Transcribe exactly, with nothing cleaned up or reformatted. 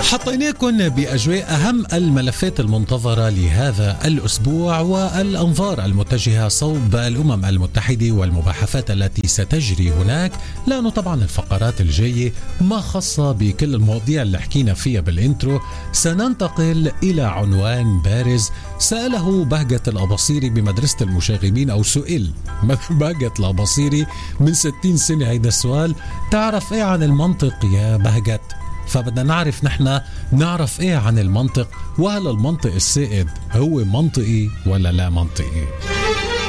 حطيناكم بأجواء أهم الملفات المنتظرة لهذا الأسبوع والأنظار المتجهة صوب الأمم المتحدة والمباحثات التي ستجري هناك، لأنه طبعا الفقرات الجاية ما خاصة بكل المواضيع اللي حكينا فيها بالإنترو. سننتقل إلى عنوان بارز سأله بهجة الأباصيري بمدرسة المشاغبين، أو سئل بهجة الأباصيري من ستين سنة هيدا السؤال: تعرف إيه عن المنطق يا بهجت؟ فبدنا نعرف نحن نعرف ايه عن المنطق، وهل المنطق السائد هو منطقي ولا لا منطقي؟